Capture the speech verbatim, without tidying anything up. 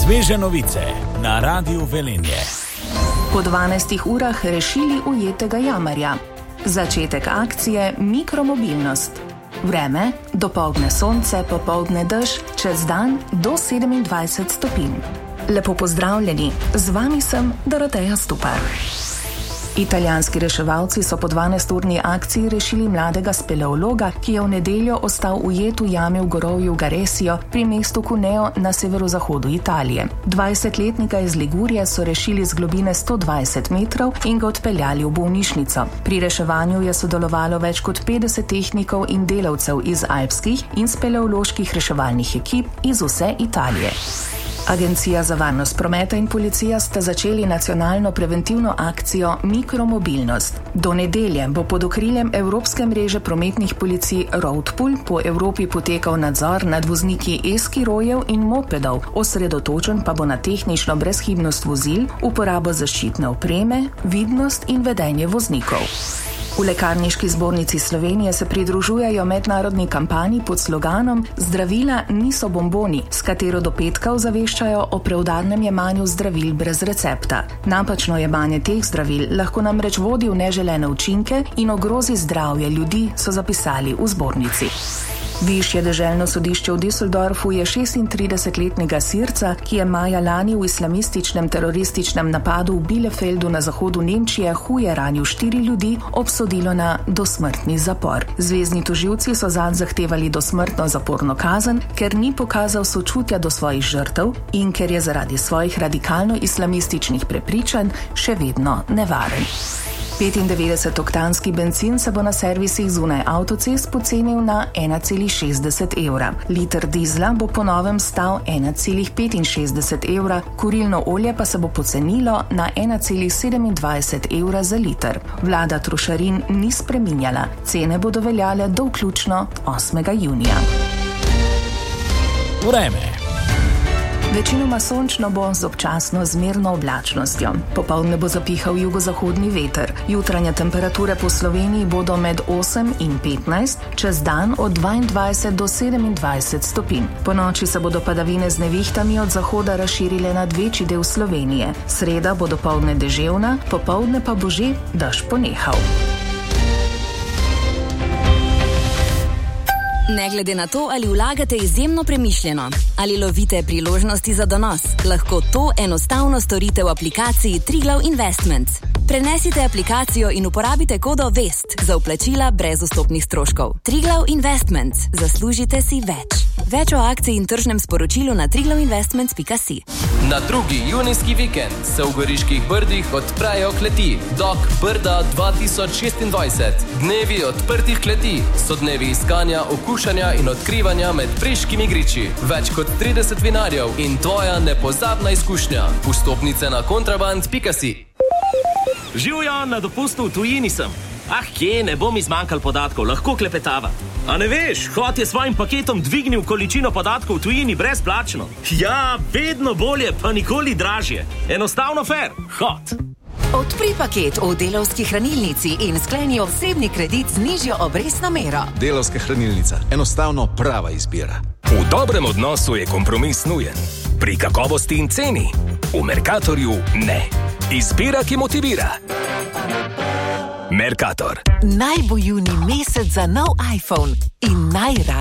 Sveže novice na Radiu Velenje. Po dvanajstih urah rešili ujetega jamarja. Začetek akcije Mikromobilnost. Vreme, dopoldne sonce, popoldne dež, čez dan do sedemindvajset stopinj. Lepo pozdravljeni, z vami sem Doroteja Stupar. Italijanski reševalci so po dvanajsturni akciji rešili mladega speleologa, ki je v nedeljo ostal ujet v jami v gorovju Garesijo pri mestu Cuneo na severozahodu Italije. dvajsetletnika iz Ligurije so rešili z globine sto dvajset metrov in ga odpeljali v bolnišnico. Pri reševanju je sodelovalo več kot petdeset tehnikov in delavcev iz alpskih in speleoloških reševalnih ekip iz vse Italije. Agencija za varnost prometa in policija sta začeli nacionalno preventivno akcijo Mikromobilnost. Do nedelje bo pod okriljem Evropske mreže prometnih policij Roadpool po Evropi potekal nadzor nad vozniki e-skirojev in mopedov, osredotočen pa bo na tehnično brezhibnost vozil, uporabo zaščitne opreme, vidnost in vedenje voznikov. V Lekarniški zbornici Slovenije se pridružujejo mednarodni kampanji pod sloganom Zdravila niso bomboni, s katero do petka ozaveščajo o preudarnem jemanju zdravil brez recepta. Napačno jemanje teh zdravil lahko namreč vodi v neželene učinke in ogrozi zdravje ljudi, so zapisali v zbornici. Višje deželno sodišče v Düsseldorfu je šestintridesetletnega Sirca, ki je maja lani v islamističnem terorističnem napadu v Bielefeldu na zahodu Nemčije huje ranil štiri ljudi, obsodilo na dosmrtni zapor. Zvezni tožilci so zanj zahtevali dosmrtno zaporno kazen, ker ni pokazal sočutja do svojih žrtev in ker je zaradi svojih radikalno-islamističnih prepričanj še vedno nevaren. petindevetdesetoktanski bencin se bo na servisih zunaj avtocest pocenil na ena cela šestdeset evra. Liter dizla bo po novem stal ena cela petinšestdeset evra, kurilno olje pa se bo pocenilo na ena cela sedemindvajset evra za liter. Vlada trošarin ni spreminjala, cene bodo veljale do vključno osmega junija. Vreme. Večinoma sončno bo z občasno zmerno oblačnostjo. Popoldne bo zapihal jugozahodni veter. Jutranje temperature po Sloveniji bodo med osem in petnajst, čez dan od dvaindvajset do sedemindvajset stopinj. Po noči se bodo padavine z nevihtami od zahoda razširile nad večji del Slovenije. Sreda bo dopoldne deževna, popoldne pa bo že dež ponehal. Ne glede na to, ali vlagate izjemno premišljeno, ali lovite priložnosti za donos, lahko to enostavno storite v aplikaciji Triglav Investments. Prenesite aplikacijo in uporabite kodo VEST za vplačila brez vstopnih stroškov. Triglav Investments. Zaslužite si več. Več o akciji in tržnem sporočilu na triglav investments pika si. Na drugi junijski vikend se v Goriških Brdih odprejo kleti Dog Brda dva tisoč šestindvajset. Dnevi odprtih kleti so dnevi iskanja, okušanja in odkrivanja med preškimi griči. Več kot trideset vinarjev in tvoja nepozabna izkušnja. Vstopnice na kontraband pika si. Živjo, na dopustu v tujini sem. Ah, kje, ne bom izmanjkal podatkov, lahko klepetava. A ne veš, Hot je svojim paketom dvignil količino podatkov v tujini brezplačno. Ja, vedno bolje, pa nikoli dražje. Enostavno fair, Hot. Odpri paket v Delavski hranilnici in skleni osebni kredit z nižjo obrestno mero. Delavska hranilnica, enostavno prava izbira. V dobrem odnosu je kompromis nujen. Pri kakovosti in ceni. V Mercatorju ne. Izbira, ki motivira. Mercator. Naj bo junij mesec za nov iPhone in najraje.